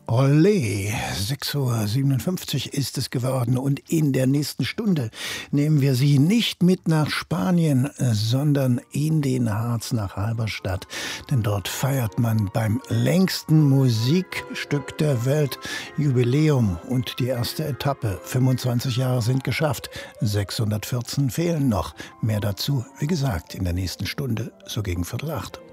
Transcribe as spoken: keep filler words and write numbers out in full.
Olé, sechs Uhr siebenundfünfzig ist es geworden und in der nächsten Stunde nehmen wir Sie nicht mit nach Spanien, sondern in den Harz nach Halberstadt. Denn dort feiert man beim längsten Musikstück der Welt Jubiläum und die erste Etappe. fünfundzwanzig Jahre sind geschafft, sechshundertvierzehn fehlen noch. Mehr dazu, wie gesagt, in der nächsten Stunde, so gegen Viertel acht.